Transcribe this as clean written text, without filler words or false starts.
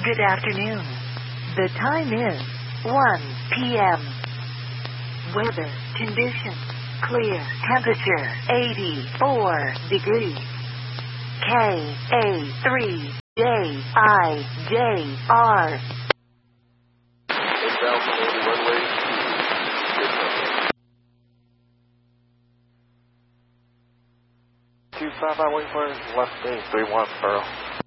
Good afternoon. The time is 1 p.m. Weather conditions clear. Temperature 84 degrees. KA3JIJR. Inbound from 80 runway. 255 waiting for left main 31 Pearl.